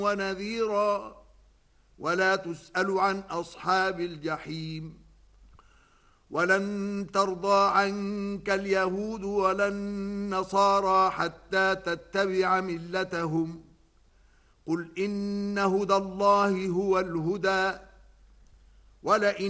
ونذيرا ولا تسأل عن أصحاب الجحيم ولن ترضى عنك اليهود ولا النصارى حتى تتبع ملتهم قل إن هدى الله هو الهدى ولئن